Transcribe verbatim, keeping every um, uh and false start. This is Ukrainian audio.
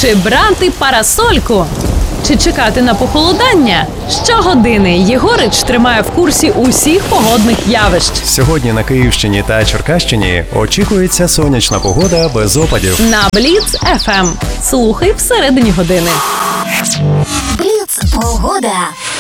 Чи брати парасольку? Чи чекати на похолодання? Щогодини Єгорич тримає в курсі усіх погодних явищ. Сьогодні на Київщині та Черкащині очікується сонячна погода без опадів. На Бліц еф ем. Слухай всередині години. Бліц погода.